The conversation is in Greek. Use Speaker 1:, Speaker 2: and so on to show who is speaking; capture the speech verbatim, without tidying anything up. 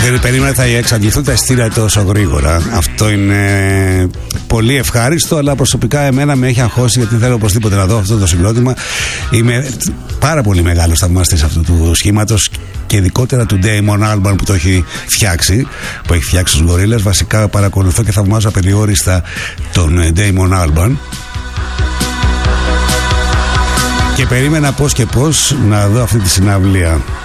Speaker 1: Δεν περίμενα θα εξαντληθούν τα εισιτήρια τόσο γρήγορα. Αυτό είναι πολύ ευχάριστο, αλλά προσωπικά εμένα με έχει αγχώσει, γιατί θέλω οπωσδήποτε να δω αυτό το συγκρότημα. Είμαι πάρα πολύ μεγάλος θαυμαστής αυτού του σχήματος και ειδικότερα του Damon Albarn που το έχει φτιάξει, που έχει φτιάξει τους Gorillaz. Βασικά παρακολουθώ και θαυμάζω απεριόριστα τον Damon Albarn. Και περίμενα πώς και πώς να δω αυτή τη συναυλία.